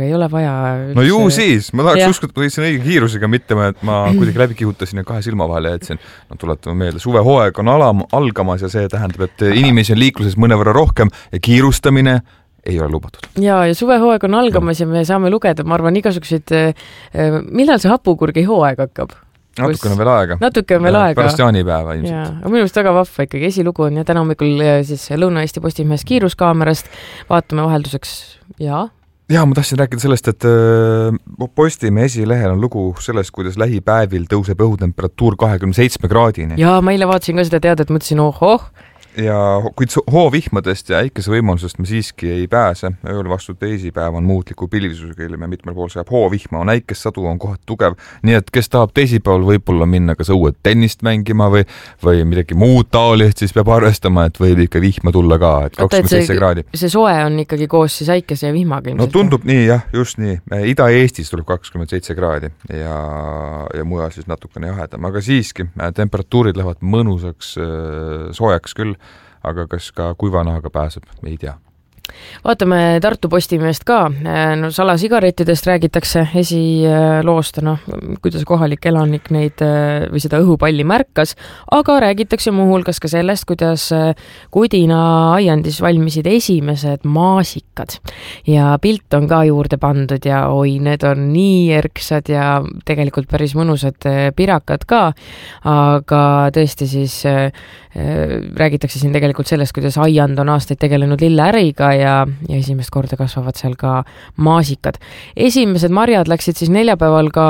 kiirusega, ei ole vaja üldse... No ju siis, ma tahaks uskuda, et ma sõitsin õige kiirusega, mitte et ma kuidagi läbi kihutasin ja 2 silma vahele jätsin. No tuletame meelde, suvehooaeg on algamas ja see tähendab, et inimesi on liikluses mõnevõrra rohkem ja kiirustamine ei ole lubatud. Ja suvehooaeg on algamas ja me saame lugeda, ma arvan, igasuguseid, millal see hapukurgi hooaeg hakkab? Natuke on veel aega. Pärast jaanipäeva ilmselt. Minu meelest väga vahva ikkagi. Esilugu on ja täna hommikul siis Lõuna-Eesti Postimehes kiiruskaamerast. Vaatame vahelduseks. Ja, ma tahtsin rääkida sellest, et Postimehe esilehel on lugu sellest, kuidas lähipäevil tõuseb õhutemperatuur 27 kraadini. Ja ma eile vaatasin ka seda teadet, mõtlesin, Ja kuid hoovihmadest ja äikese võimalusest me siiski ei pääse. Ööl vastu teisipäev on muutliku pilvisusega ilme mitmel pool saab hoovihma, on äikest sadu, on kohati tugev. Nii et kes tahab teisipäeval võib-olla minna kas õued tennist mängima või midagi muud taolist, siis peab arvestama, et võib ikka vihma tulla ka, et 27 kraadi. See soe on ikkagi koos siis äikese ja vihmaga. No tundub nii, jah, just nii. Ida-Eestis tuleb 27 kraadi ja mujal siis natukene jahedam, aga siiski temperatuurid lähevad mõnusaks soojaks küll. Aga kas ka kuivanahaga pääseb, ei tea. Vaatame Tartu Postimehest ka. Salasigarettidest räägitakse esiloost, kuidas kohalik elanik neid või seda õhupalli märkas, aga räägitakse muuhulgas ka sellest, kuidas Kudina aiandis valmisid esimesed maasikad. Ja pilt on ka juurde pandud ja need on nii erksad ja tegelikult päris mõnusad pirakad ka, aga tõesti siis räägitakse siin tegelikult sellest, kuidas aiand on aastaid tegelenud lilleäriga ja esimest korda kasvavad seal ka maasikad. Esimesed marjad läksid siis neljapäeval ka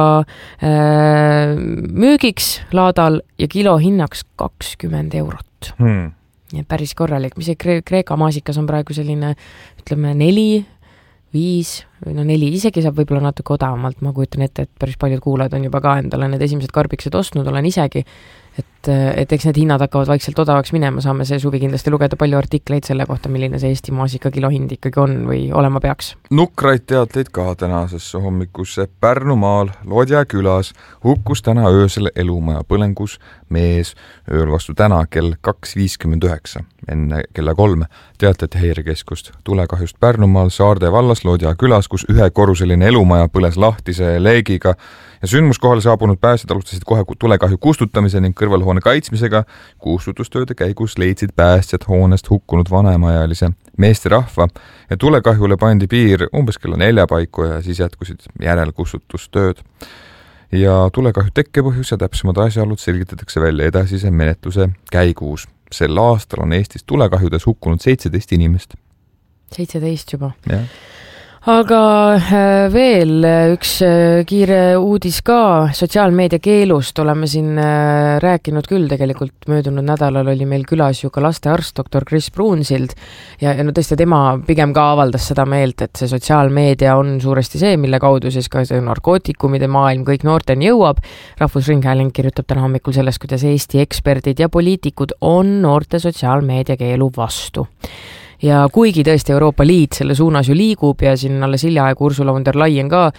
müügiks laadal ja kilo hinnaks 20 €. Ja päris korralik. Mis see Kreeka maasikas on praegu selline, ütleme 4, 5 või 4, isegi saab võib-olla natuke odavamalt. Ma kujutan ette, et päris paljud kuulajad on juba ka endale need esimesed karbiksed ostnud, olen isegi, et eks need hinnad hakkavad vaikselt odavaks minema, saame see suvi kindlasti lugeda palju artikleid selle kohta, milline see Eesti maasika kilohind ikkagi on või olema peaks. Nukraid teateid ka tänasesse hommikusse. Pärnumaal Lodja külas hukkus täna öösel elumaja põlengus mees ööl vastu täna kell 2.59 enne kella 3 teatati Häirekeskust. Tulekahjust Pärnumaal Saarde vallas Lodja külas, kus ühekorruseline elumaja põles lahtise leegiga ja sündmuskohale saabunud päästjad alustasid kohe tulekahju kustutamise ning kõrvalhoone kaitsmisega. Kustutustööde käigus leidsid päästjad hoonest hukkunud vanemaealise meesterahva ja tulekahjule pandi piir umbes kella 4 paiku ja siis jätkusid järelkustutustööd. Ja tulekahju tekkepõhjus ja täpsemad asjaolud selgitatakse välja edasise menetluse käigus. Sel aastal on Eestis tulekahjudes hukkunud 17 inimest. 17 juba. Jah. Aga veel üks kiire uudis ka sotsiaalmeedia keelust. Oleme siin rääkinud küll, tegelikult möödunud nädalal oli meil külas ju ka lastearst doktor Chris Brunsild ja tõesti tema pigem ka avaldas seda meelt, et see sotsiaalmeedia on suuresti see, mille kaudu siis ka see narkootikumide maailm kõik noorteni jõuab. Rahvusringhääling kirjutab täna hommikul sellest, kuidas Eesti eksperdid ja poliitikud on noorte sotsiaalmeedia keelu vastu. Ja kuigi tõesti Euroopa Liit selle suunas ju liigub ja siin alles hiljaaegu Ursula von der Leyen ka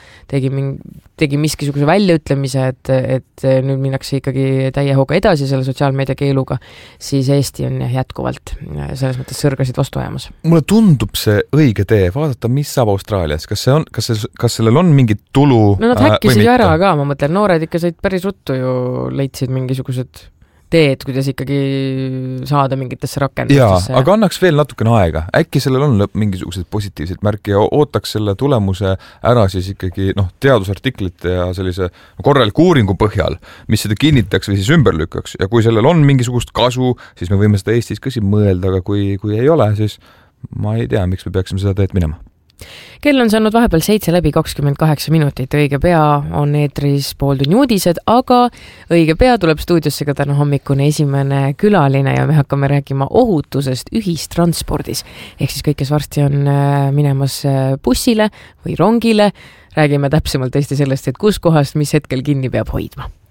tegi miskisuguse väljaütlemise, et nüüd minnakse ikkagi täie hooga edasi selle sotsiaalmeedia keeluga, siis Eesti on jätkuvalt selles mõttes sõrgasid vastu ajamas. Mulle tundub see õige tee, vaadata, mis saab Austraalias. Kas sellel on mingit tulu? No nad häkkisid ju ära ka, ma mõtlen, noored ikka said päris ruttu ju leidsid mingisugused teed, kuidas ikkagi saada mingitesse rakendustesse. Jaa, aga annaks veel natukene aega. Äkki sellel on mingisugused positiivsed märki ja ootaks selle tulemuse ära siis ikkagi teadusartiklite ja sellise korraliku uuringu põhjal, mis seda kinnitaks või siis ümber lükkaks. Ja kui sellel on mingisugust kasu, siis me võime seda Eestis ka siin mõelda, aga kui ei ole, siis ma ei tea, miks me peaksime seda teed minema. Kell on saanud vahepeal 7:28 minutit. Õige pea on eetris pooltunni uudised, aga õige pea tuleb stuudiosse ka täna hommikune esimene külaline ja me hakkame rääkima ohutusest ühistranspordis. Ehk siis kõik, kes varsti on minemas bussile või rongile, räägime täpsemalt tõesti sellest, et kus kohast, mis hetkel kinni peab hoidma.